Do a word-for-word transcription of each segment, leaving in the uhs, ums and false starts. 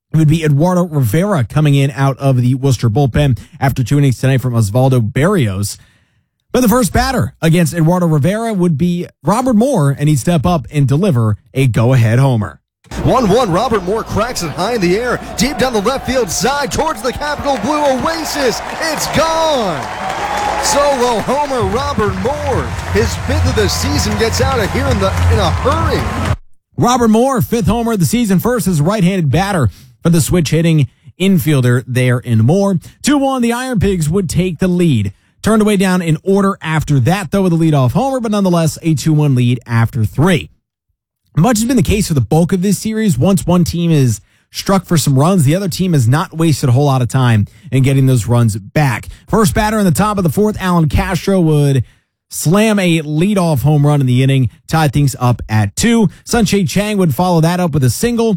It would be Eduardo Rivera coming in out of the Worcester bullpen after two innings tonight from Osvaldo Berrios. But the first batter against Eduardo Rivera would be Robert Moore, and he'd step up and deliver a go-ahead homer. one one, Robert Moore cracks it high in the air, deep down the left field side, towards the Capital Blue Oasis. It's gone! Solo homer, Robert Moore. His fifth of the season, gets out of here in, the, in a hurry. Robert Moore, fifth homer of the season, first as right-handed batter for the switch-hitting infielder there in Moore. two one, the Iron Pigs would take the lead. Turned away down in order after that, though, with a leadoff homer, but nonetheless a two one lead after three. Much has been the case for the bulk of this series. Once one team is struck for some runs, the other team has not wasted a whole lot of time in getting those runs back. First batter in the top of the fourth, Alan Castro would slam a leadoff home run in the inning, tie things up at two. Sunshade Chang would follow that up with a single.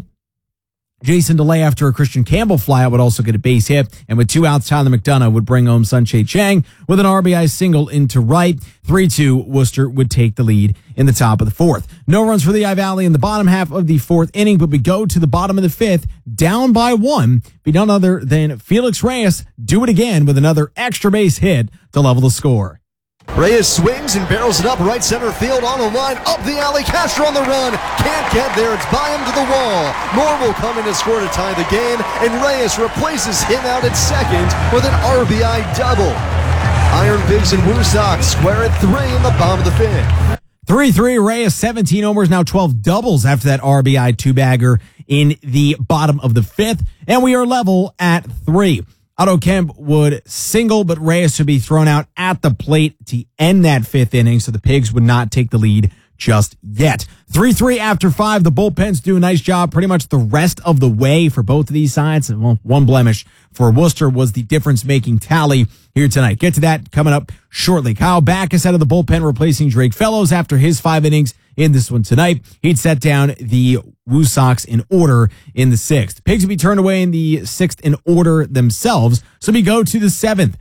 Jason DeLay, after a Christian Campbell flyout, would also get a base hit. And with two outs, Tyler McDonough would bring home Sunshade Chang with an R B I single into right. three two, Worcester would take the lead in the top of the fourth. No runs for the Lehigh Valley in the bottom half of the fourth inning, but we go to the bottom of the fifth, down by one. Be none other than Felix Reyes do it again with another extra base hit to level the score. Reyes swings and barrels it up right center field on the line, up the alley. Castro on the run, can't get there, it's by him to the wall. Moore will come in to score to tie the game, and Reyes replaces him out at second with an R B I double. Iron Pigs and Woosocks square at three in the bottom of the fifth. three three, Reyes, seventeen homers, now twelve doubles after that R B I two-bagger in the bottom of the fifth, and we are level at three. Otto Kemp would single, but Reyes would be thrown out at the plate to end that fifth inning, so the Pigs would not take the lead just yet. three three after five. The bullpens do a nice job pretty much the rest of the way for both of these sides. Well, one blemish for Worcester was the difference-making tally here tonight. Get to that coming up shortly. Kyle Backus out of the bullpen replacing Drake Fellows after his five innings in this one tonight. He'd set down the Woosocks in order in the sixth. Pigs would be turned away in the sixth in order themselves. So we go to the seventh.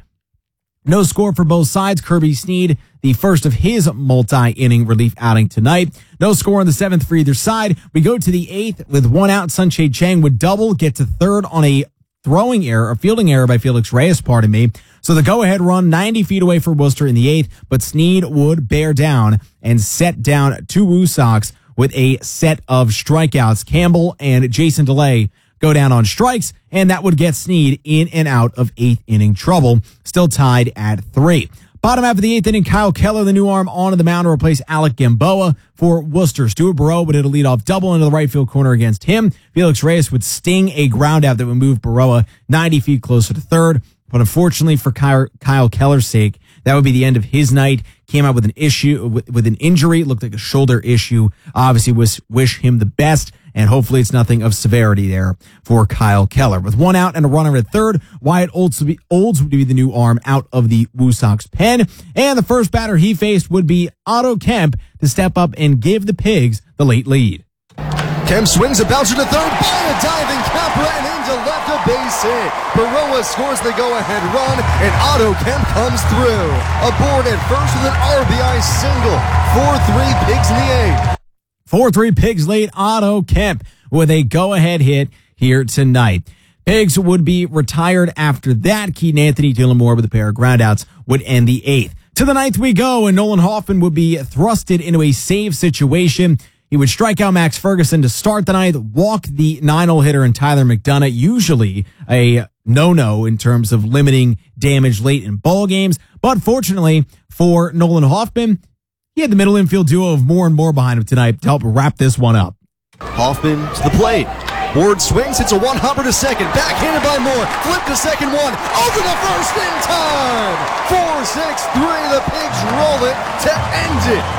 No score for both sides. Kirby Sneed, the first of his multi-inning relief outing tonight. No score in the seventh for either side. We go to the eighth with one out. Sunshade Chang would double, get to third on a throwing error, a fielding error by Felix Reyes, pardon me. So the go-ahead run ninety feet away for Worcester in the eighth, but Sneed would bear down and set down two Woosocks with a set of strikeouts. Campbell and Jason DeLay go down on strikes, and that would get Sneed in and out of eighth inning trouble, still tied at three. Bottom half of the eighth inning, Kyle Keller, the new arm, onto the mound to replace Alec Gamboa for Worcester. Stuart Burrow would hit a leadoff double into the right field corner against him. Felix Reyes would sting a ground out that would move Burrow ninety feet closer to third. But unfortunately for Kyle Keller's sake, that would be the end of his night. Came out with an issue, with, with an injury. It looked like a shoulder issue. Obviously, wish, wish him the best, and hopefully it's nothing of severity there for Kyle Keller. With one out and a runner at third, Wyatt Olds would be, Olds would be the new arm out of the Woosocks pen. And the first batter he faced would be Otto Kemp to step up and give the Pigs the late lead. Kemp swings a bouncer to third, by a diving Capra and into left, a base hit. Baroa scores the go-ahead run, and Otto Kemp comes through. Aboard at first with an R B I single. four three Pigs in the eighth. four three Pigs late, Otto Kemp with a go-ahead hit here tonight. Pigs would be retired after that. Keaton Anthony, Dylan Moore with a pair of groundouts would end the eighth. To the ninth we go, and Nolan Hoffman would be thrusted into a save situation. He would strike out Max Ferguson to start the ninth, walk the nine-hole hitter and Tyler McDonough, usually a no-no in terms of limiting damage late in ball games. But fortunately for Nolan Hoffman, he had the middle infield duo of Moore and Moore behind him tonight to help wrap this one up. Hoffman to the plate. Ward swings, hits a one-hopper to second, backhanded by Moore, flip to second one, over the first in time! four six three, the Pigs roll it to end it.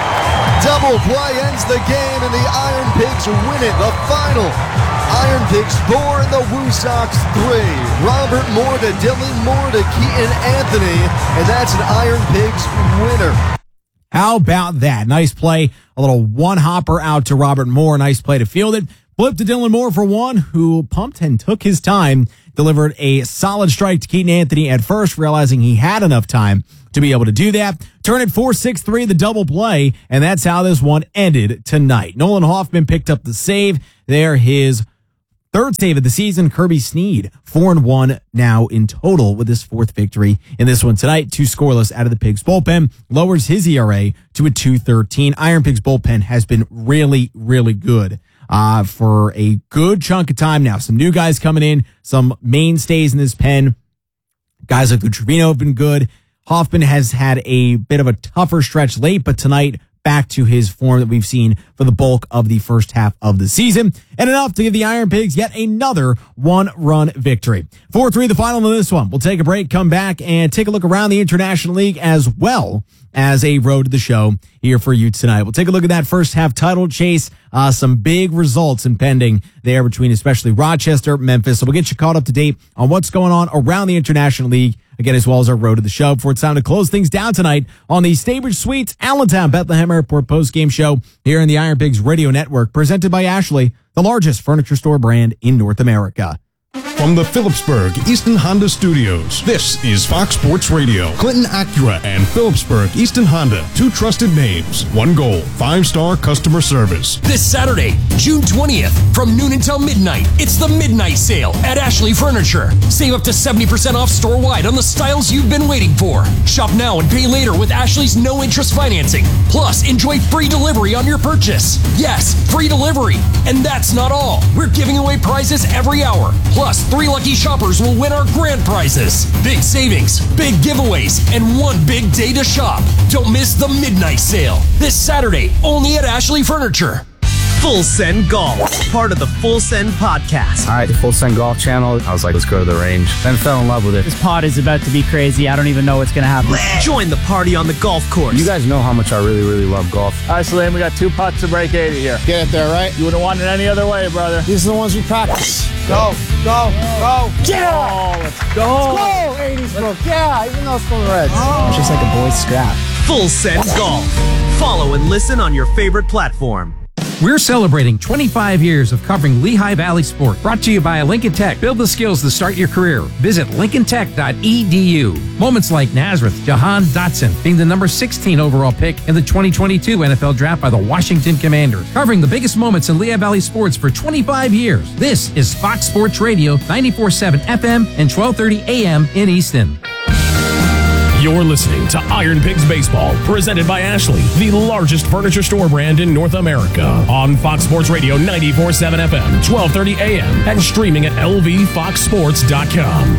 Double play ends the game, and the Iron Pigs win it. The final, Iron Pigs four and the Woosocks three. Robert Moore to Dylan Moore to Keaton Anthony, and that's an Iron Pigs winner. How about that? Nice play. A little one-hopper out to Robert Moore. Nice play to field it. Flip to Dylan Moore for one, who pumped and took his time. Delivered a solid strike to Keaton Anthony at first, realizing he had enough time to be able to do that. Turn it four six three, the double play, and that's how this one ended tonight. Nolan Hoffman picked up the save. There, his third save of the season. Kirby Sneed, four and one now in total with his fourth victory in this one tonight. Two scoreless out of the Pigs bullpen, lowers his E R A to a two thirteen. Iron Pigs bullpen has been really, really good uh, for a good chunk of time now. Some new guys coming in, some mainstays in this pen. Guys like Trevino have been good. Hoffman has had a bit of a tougher stretch late, but tonight back to his form that we've seen for the bulk of the first half of the season. And enough to give the Iron Pigs yet another one-run victory. four three the final of this one. We'll take a break, come back, and take a look around the International League as well as a road to the show here for you tonight. We'll take a look at that first half title chase. Uh, some big results impending there between especially Rochester, Memphis. So we'll get you caught up to date on what's going on around the International League, again, as well as our road to the show before it's time to close things down tonight on the Staybridge Suites Allentown Bethlehem Airport post-game show here in the Iron Pigs Radio Network, presented by Ashley, the largest furniture store brand in North America. From the Phillipsburg Easton Honda Studios, this is Fox Sports Radio. Clinton Acura and Phillipsburg Easton Honda, two trusted names, one goal, five-star customer service. This Saturday, June twentieth, from noon until midnight, it's the Midnight Sale at Ashley Furniture. Save up to seventy percent off store-wide on the styles you've been waiting for. Shop now and pay later with Ashley's no-interest financing. Plus, enjoy free delivery on your purchase. Yes, free delivery. And that's not all. We're giving away prizes every hour. Plus, three lucky shoppers will win our grand prizes. Big savings, big giveaways, and one big day to shop. Don't miss the Midnight Sale. This Saturday, only at Ashley Furniture. Full Send Golf, part of the Full Send podcast. All right, the Full Send Golf channel. I was like, let's go to the range. Then fell in love with it. This pod is about to be crazy. I don't even know what's going to happen. Join the party on the golf course. You guys know how much I really, really love golf. All right, Salim, we got two putts to break eighty here. Get it there, right? You wouldn't want it any other way, brother. These are the ones we practice. Go, go, go. Yeah! Oh, let's go. Let's go, eighties book. Yeah, even though it's from the Reds. Oh. It's just like a boy's scrap. Full Send Golf. Follow and listen on your favorite platform. We're celebrating twenty-five years of covering Lehigh Valley sport. Brought to you by Lincoln Tech. Build the skills to start your career. Visit lincoln tech dot e d u. Moments like Nazareth Jahan Dotson being the number sixteen overall pick in the twenty twenty-two N F L Draft by the Washington Commanders. Covering the biggest moments in Lehigh Valley sports for twenty-five years. This is Fox Sports Radio, ninety-four point seven F M and twelve thirty A M in Easton. You're listening to Iron Pigs Baseball, presented by Ashley, the largest furniture store brand in North America. On Fox Sports Radio, ninety-four point seven F M, twelve thirty A M, and streaming at L V fox sports dot com.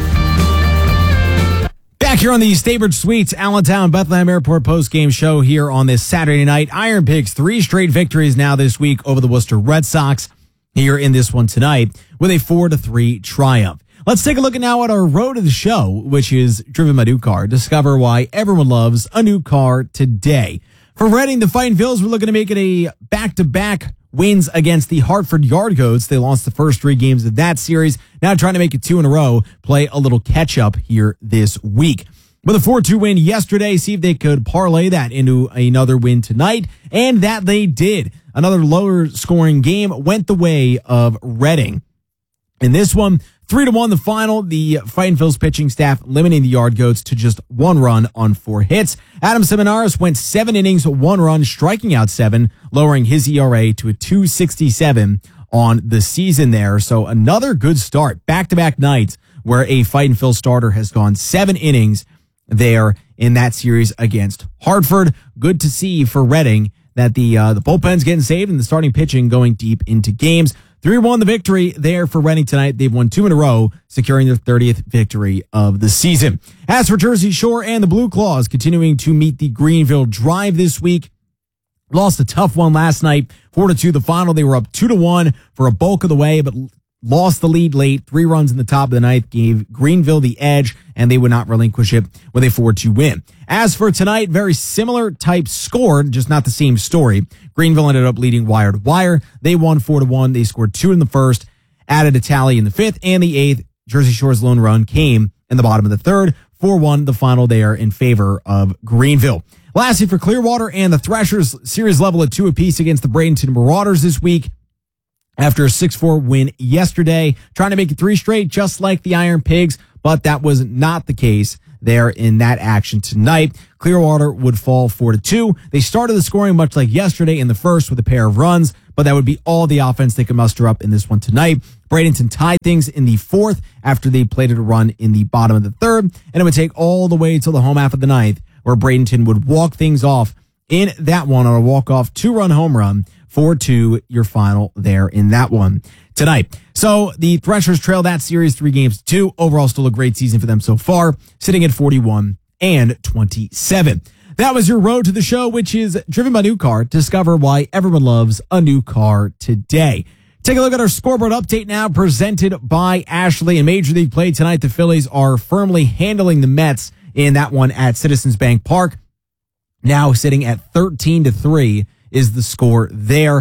Back here on the Staybridge Suites Allentown Bethlehem Airport post-game show here on this Saturday night. Iron Pigs, three straight victories now this week over the Worcester Red Sox here in this one tonight with a four to three triumph. Let's take a look now at our road to the show, which is driven by new car. Discover why everyone loves a new car today. For Reading, the Fighting Phils were looking to make it a back-to-back wins against the Hartford Yard Goats. They lost the first three games of that series. Now trying to make it two in a row, play a little catch-up here this week. With a four two win yesterday, see if they could parlay that into another win tonight, and that they did. Another lower-scoring game went the way of Reading. In this one, Three to one the final. The Fighting Phils pitching staff limiting the Yard Goats to just one run on four hits. Adam Seminaris went seven innings, one run, striking out seven, lowering his E R A to a two sixty-seven on the season there. So another good start. Back-to-back nights where a Fighting Phils starter has gone seven innings there in that series against Hartford. Good to see for Reading that the uh, the bullpen's getting saved and the starting pitching going deep into games. three one the victory there for Reading tonight. They've won two in a row, securing their thirtieth victory of the season. As for Jersey Shore and the Blue Claws, continuing to meet the Greenville Drive this week. Lost a tough one last night, four to two the final. They were up two to one for a bulk of the way, but lost the lead late. Three runs in the top of the ninth gave Greenville the edge, and they would not relinquish it with a four two win. As for tonight, very similar type score, just not the same story. Greenville ended up leading wire to wire. They won four to one. They scored two in the first, added a tally in the fifth and the eighth. Jersey Shore's lone run came in the bottom of the third. four one the final there in favor of Greenville. Lastly, for Clearwater and the Threshers, series level at two apiece against the Bradenton Marauders this week. After a six four win yesterday, trying to make it three straight, just like the Iron Pigs, but that was not the case there in that action tonight. Clearwater would fall four to two. They started the scoring much like yesterday in the first with a pair of runs, but that would be all the offense they could muster up in this one tonight. Bradenton tied things in the fourth after they played it a run in the bottom of the third, and it would take all the way till the home half of the ninth, where Bradenton would walk things off in that one on a walk-off two-run home run. four two, your final there in that one tonight. So the Threshers trail that series three games to two. Overall, still a great season for them so far, sitting at forty-one and twenty-seven. That was your road to the show, which is driven by New Car. Discover why everyone loves a new car today. Take a look at our scoreboard update now, presented by Ashley. In Major League play tonight, the Phillies are firmly handling the Mets in that one at Citizens Bank Park. Now sitting at thirteen to three is the score there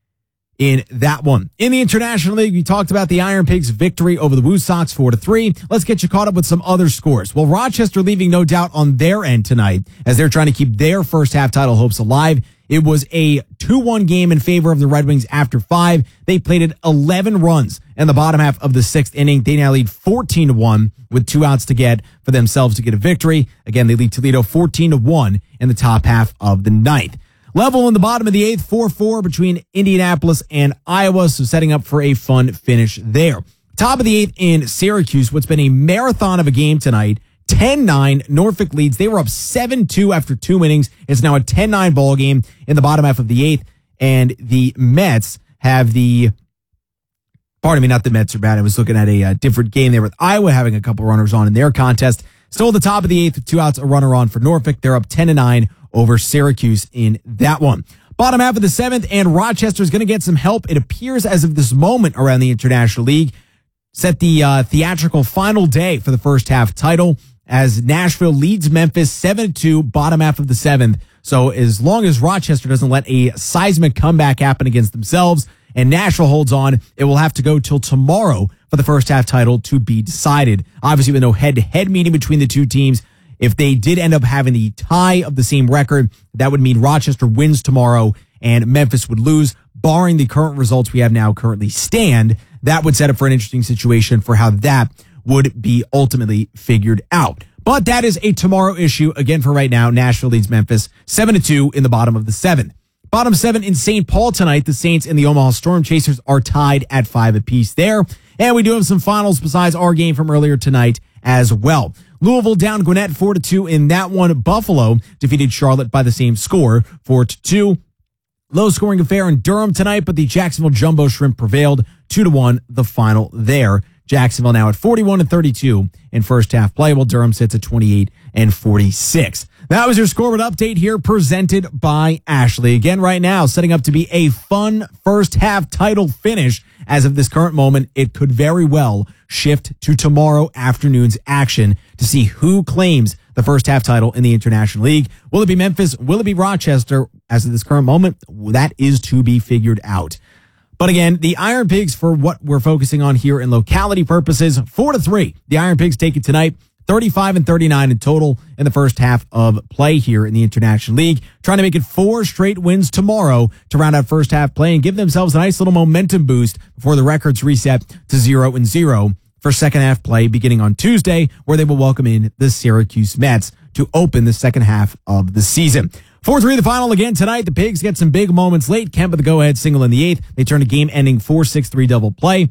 in that one. In the International League, we talked about the Iron Pigs' victory over the Woo Sox four to three. Let's get you caught up with some other scores. Well, Rochester leaving no doubt on their end tonight as they're trying to keep their first half title hopes alive. It was a two one game in favor of the Red Wings after five. They plated eleven runs in the bottom half of the sixth inning. They now lead fourteen to one with two outs to get for themselves to get a victory. Again, they lead Toledo fourteen to one in the top half of the ninth. Level in the bottom of the eighth, four four between Indianapolis and Iowa, so setting up for a fun finish there. Top of the eighth in Syracuse, what's been a marathon of a game tonight. ten nine, Norfolk leads. They were up seven two after two innings. It's now a ten nine ball game in the bottom half of the eighth, and the Mets have the, pardon me, not the Mets are bad. I was looking at a uh, different game there with Iowa having a couple runners on in their contest. Still at the top of the eighth with two outs, a runner on for Norfolk. They're up ten to nine over Syracuse in that one. Bottom half of the seventh, and Rochester is going to get some help. It appears as of this moment around the International League. Set the uh, theatrical final day for the first half title as Nashville leads Memphis seven to two, bottom half of the seventh. So as long as Rochester doesn't let a seismic comeback happen against themselves and Nashville holds on, it will have to go till tomorrow for the first half title to be decided. Obviously, with no head-to-head meeting between the two teams, if they did end up having the tie of the same record, that would mean Rochester wins tomorrow and Memphis would lose. Barring the current results we have now currently stand, that would set up for an interesting situation for how that would be ultimately figured out. But that is a tomorrow issue. Again, for right now, Nashville leads Memphis seven to two in the bottom of the seventh. Bottom seven in Saint Paul tonight. The Saints and the Omaha Storm Chasers are tied at five apiece there. And we do have some finals besides our game from earlier tonight as well. Louisville down Gwinnett four to two in that one. Buffalo defeated Charlotte by the same score, four to two. Low scoring affair in Durham tonight, but the Jacksonville Jumbo Shrimp prevailed two to one, the final there. Jacksonville now at forty-one and thirty-two in first half play, while Durham sits at twenty-eight and forty-six. That was your scoreboard update here presented by Ashley. Again, right now, setting up to be a fun first half title finish. As of this current moment, it could very well shift to tomorrow afternoon's action to see who claims the first half title in the International League. Will it be Memphis? Will it be Rochester? As of this current moment, that is to be figured out. But again, the Iron Pigs, for what we're focusing on here in locality purposes, four to three. The Iron Pigs take it tonight, thirty-five and thirty-nine in total in the first half of play here in the International League. Trying to make it four straight wins tomorrow to round out first half play and give themselves a nice little momentum boost before the records reset to zero and zero for second half play beginning on Tuesday, where they will welcome in the Syracuse Mets to open the second half of the season. four three the final again tonight. The Pigs get some big moments late. Kemp with the go-ahead single in the eighth. They turn a game-ending four six three double play.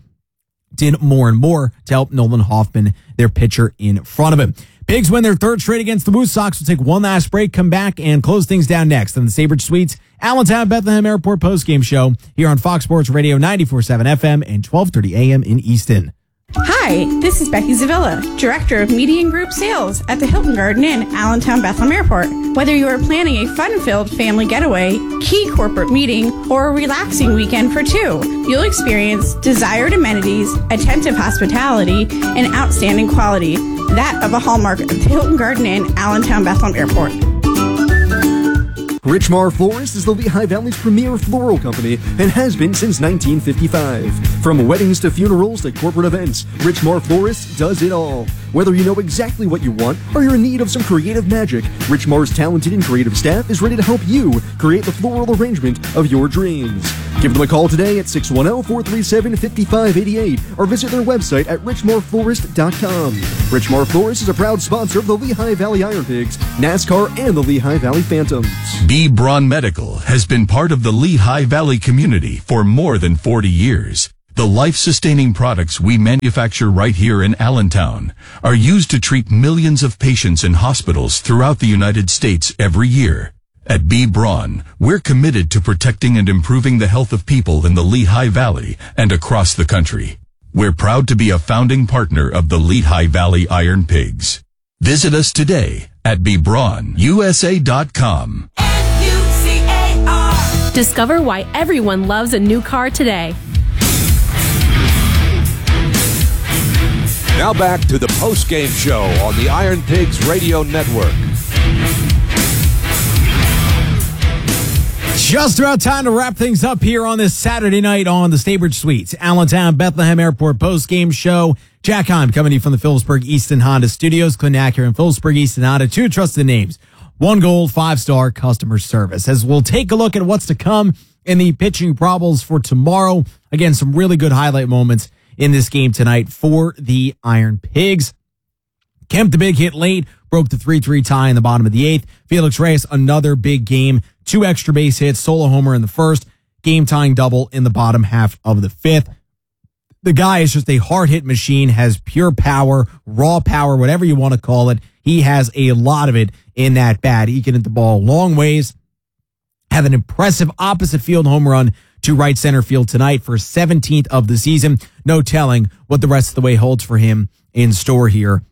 Did more and more to help Nolan Hoffman, their pitcher, in front of him. Pigs win their third straight against the Woo Sox. We'll take one last break, come back, and close things down next on the Sabridge Suites Allentown Bethlehem Airport postgame show here on Fox Sports Radio ninety-four point seven F M and twelve thirty A M in Easton. Hi, this is Becky Zavilla, Director of Media and Group Sales at the Hilton Garden Inn, Allentown Bethlehem Airport. Whether you are planning a fun-filled family getaway, key corporate meeting, or a relaxing weekend for two, you'll experience desired amenities, attentive hospitality, and outstanding quality, that of a hallmark of the Hilton Garden Inn, Allentown Bethlehem Airport. Richmar Florist is the Lehigh Valley's premier floral company and has been since nineteen fifty-five. From weddings to funerals to corporate events, Richmar Florist does it all. Whether you know exactly what you want or you're in need of some creative magic, Richmar's talented and creative staff is ready to help you create the floral arrangement of your dreams. Give them a call today at six one zero, four three seven, five five eight eight or visit their website at richmar florist dot com. Richmar Florist is a proud sponsor of the Lehigh Valley Iron Pigs, NASCAR, and the Lehigh Valley Phantoms. B. Braun Medical has been part of the Lehigh Valley community for more than forty years. The life-sustaining products we manufacture right here in Allentown are used to treat millions of patients in hospitals throughout the United States every year. At B. Braun, we're committed to protecting and improving the health of people in the Lehigh Valley and across the country. We're proud to be a founding partner of the Lehigh Valley Iron Pigs. Visit us today at b braun u s a dot com. Discover why everyone loves a new car today. Now back to the post-game show on the Iron Pigs Radio Network. Just about time to wrap things up here on this Saturday night on the Staybridge Suites, Allentown Bethlehem Airport post-game show. Jack Heim coming to you from the Phillipsburg Easton Honda Studios. Clinton Acura and Phillipsburg Easton Honda, two trusted names. One gold, five-star customer service. As we'll take a look at what's to come in the pitching probables for tomorrow. Again, some really good highlight moments in this game tonight for the Iron Pigs. Kemp, the big hit late, broke the three three tie in the bottom of the eighth. Felix Reyes, another big game. Two extra base hits, solo homer in the first, game-tying double in the bottom half of the fifth. The guy is just a hard-hit machine, has pure power, raw power, whatever you want to call it. He has a lot of it in that bat. He can hit the ball long ways. Have an impressive opposite field home run to right center field tonight for seventeenth of the season. No telling what the rest of the way holds for him in store here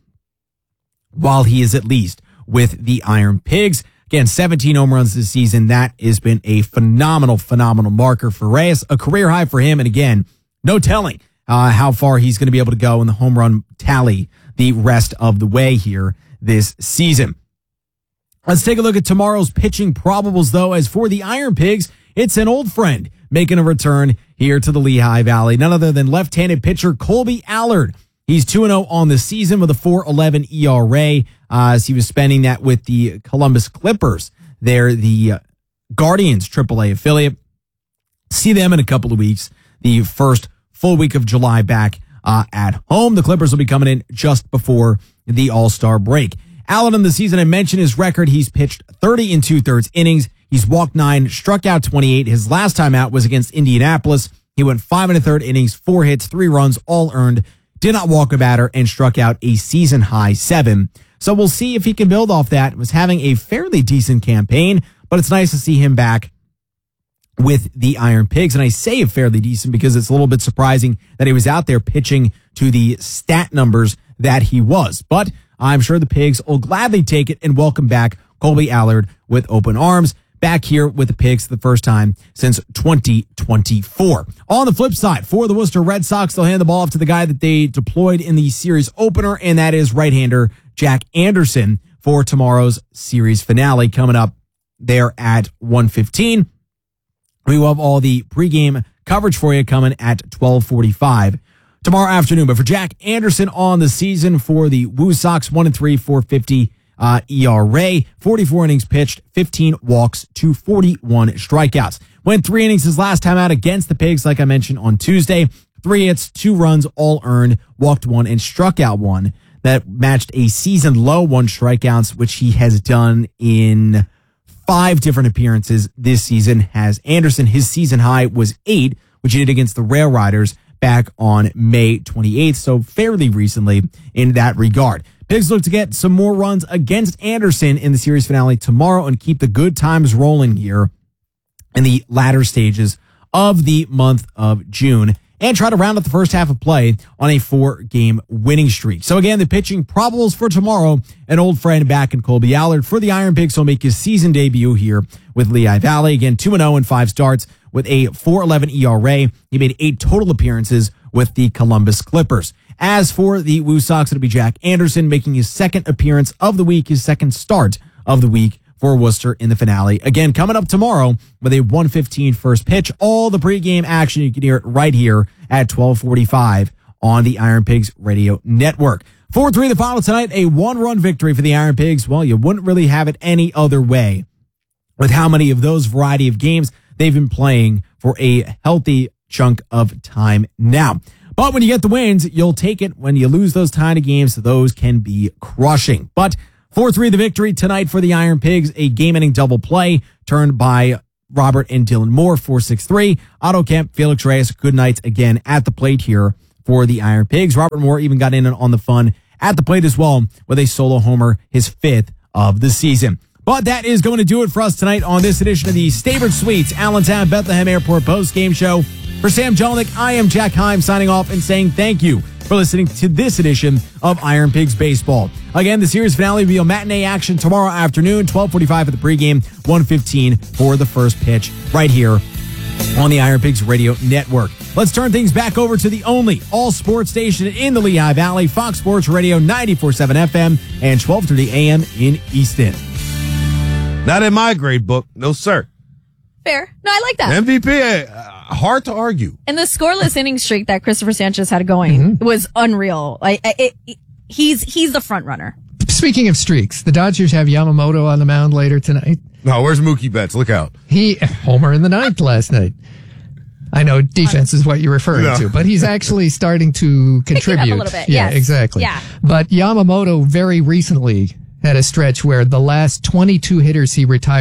while he is at least with the Iron Pigs. Again, seventeen home runs this season. That has been a phenomenal, phenomenal marker for Reyes. A career high for him. And again, no telling uh, how far he's going to be able to go in the home run tally the rest of the way here this season. Let's take a look at tomorrow's pitching probables, though, as for the Iron Pigs, it's an old friend making a return here to the Lehigh Valley. None other than left-handed pitcher Colby Allard. He's two and oh on the season with a four eleven E R A uh, as he was spending that with the Columbus Clippers. They're the uh, Guardians triple A affiliate. See them in a couple of weeks. The first full week of July back uh, at home. The Clippers will be coming in just before the All-Star break. Allard in the season, I mentioned his record. He's pitched thirty and two-thirds innings. He's walked nine, struck out twenty-eight. His last time out was against Indianapolis. He went five and a third innings, four hits, three runs, all earned. Did not walk a batter and struck out a season-high seven. So we'll see if he can build off that. Was having a fairly decent campaign, but it's nice to see him back with the Iron Pigs. And I say fairly decent because it's a little bit surprising that he was out there pitching to the stat numbers that he was. But I'm sure the Pigs will gladly take it and welcome back Colby Allard with open arms. Back here with the Pigs for the first time since twenty twenty-four. On the flip side, for the Worcester Red Sox, they'll hand the ball off to the guy that they deployed in the series opener, and that is right-hander Jack Anderson for tomorrow's series finale coming up there at one fifteen. We will have all the pregame coverage for you coming at twelve forty-five tomorrow afternoon. But for Jack Anderson on the season for the Woo Sox, one and three, four fifty Uh, E R A, forty-four innings pitched, fifteen walks to forty-one strikeouts. Went three innings his last time out against the Pigs, like I mentioned on Tuesday. Three hits, two runs, all earned, walked one, and struck out one. That matched a season low one strikeouts, which he has done in five different appearances this season. Has Anderson, his season high was eight, which he did against the Rail Riders back on May twenty-eighth, so fairly recently in that regard. Pigs look to get some more runs against Anderson in the series finale tomorrow and keep the good times rolling here in the latter stages of the month of June and try to round out the first half of play on a four-game winning streak. So again, the pitching probables for tomorrow, an old friend back in Colby Allard for the Iron Pigs will make his season debut here with Lehigh Valley. Again, two and oh in five starts with a four eleven E R A. He made eight total appearances with the Columbus Clippers. As for the Woo Sox, it'll be Jack Anderson making his second appearance of the week, his second start of the week for Worcester in the finale. Again, coming up tomorrow with a one fifteen first pitch. All the pregame action, you can hear it right here at twelve forty-five on the Iron Pigs Radio Network. four three the final tonight, a one-run victory for the Iron Pigs. Well, you wouldn't really have it any other way with how many of those variety of games they've been playing for a healthy chunk of time now. But when you get the wins, you'll take it. When you lose those tiny games, those can be crushing. But four three the victory tonight for the Iron Pigs, a game-ending double play turned by Robert and Dylan Moore, four six three. Otto Kemp, Felix Reyes, good nights again at the plate here for the Iron Pigs. Robert Moore even got in on the fun at the plate as well with a solo homer, his fifth of the season. But that is going to do it for us tonight on this edition of the Staybridge Suites Allentown Bethlehem Airport Post Game Show. For Sam Jelinek, I am Jack Heim signing off and saying thank you for listening to this edition of Iron Pigs Baseball. Again, the series finale will be on matinee action tomorrow afternoon, twelve forty-five for the pregame, one fifteen for the first pitch, right here on the Iron Pigs Radio Network. Let's turn things back over to the only all-sports station in the Lehigh Valley, Fox Sports Radio ninety-four point seven F M and twelve thirty A M in Easton. Not in my grade book. No, sir. Fair. No, I like that. M V P, uh, hard to argue. And the scoreless inning streak that Christopher Sanchez had going mm-hmm. was unreal. Like it, it, he's he's the front runner. Speaking of streaks, the Dodgers have Yamamoto on the mound later tonight. No, where's Mookie Betts? Look out. He homer in the ninth last night. I know defense is what you're referring no. to, but he's actually starting to contribute. Pick it up a little bit. Yeah, yes. exactly. Yeah. But Yamamoto very recently had a stretch where the last twenty-two hitters he retired